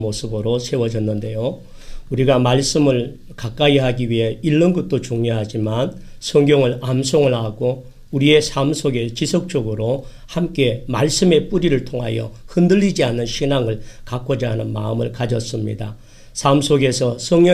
모습으로 세워졌는데요. 우리가 말씀을 가까이 하기 위해 읽는 것도 중요하지만 성경을 암송을 하고 우리의 삶 속에 지속적으로 함께 말씀의 뿌리를 통하여 흔들리지 않는 신앙을 갖고자 하는 마음을 가졌습니다. 삶 속에서 성령